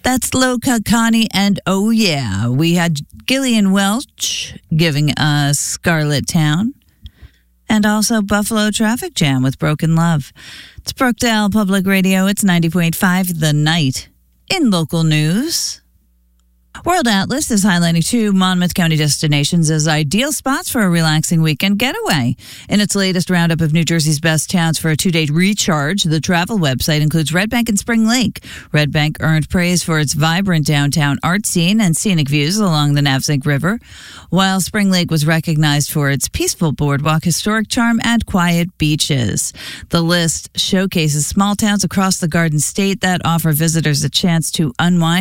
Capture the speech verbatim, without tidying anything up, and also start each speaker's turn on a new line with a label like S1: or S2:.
S1: That's Low Cut Connie, and oh yeah, we had Gillian Welch giving us Scarlet Town, and also Buffalo Traffic Jam with Broken Love. It's Brookdale Public Radio. It's ninety point five The Night. In local news, World Atlas is highlighting two Monmouth County destinations as ideal spots for a relaxing weekend getaway. In its latest roundup of New Jersey's best towns for a two-day recharge, the travel website includes Red Bank and Spring Lake. Red Bank earned praise for its vibrant downtown art scene and scenic views along the Navesink River, while Spring Lake was recognized for its peaceful boardwalk, historic charm, and quiet beaches. The list showcases small towns across the Garden State that offer visitors a chance to unwind